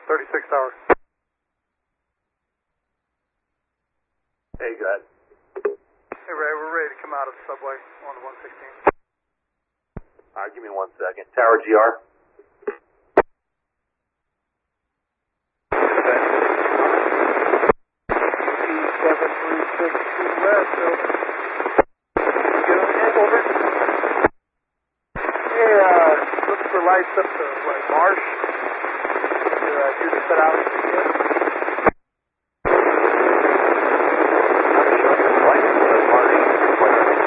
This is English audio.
36 hours. Hey, go ahead. Hey, Ray, we're ready to come out of the subway on the 116. All right, give me 1 second. Tower GR. 736 west, over. Over. Hey, looking for lights up to, Marsh? To do the set out.